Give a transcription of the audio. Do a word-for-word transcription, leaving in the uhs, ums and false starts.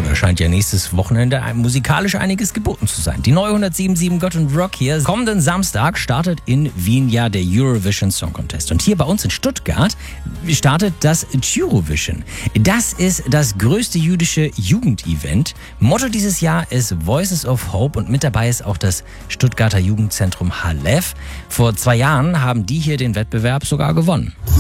da scheint ja nächstes Wochenende musikalisch einiges geboten zu sein. Die neue hundertsieben Komma sieben Gott und Rock hier. Kommenden Samstag startet in Wien ja der Eurovision Song Contest. Und hier bei uns in Stuttgart startet das Eurovision. Das ist das größte jüdische Jugendevent. Motto dieses Jahr ist Voices of Hope und mit dabei ist auch das Stuttgarter Jugendzentrum Halef. Vor zwei Jahren haben die hier den Wettbewerb sogar gewonnen.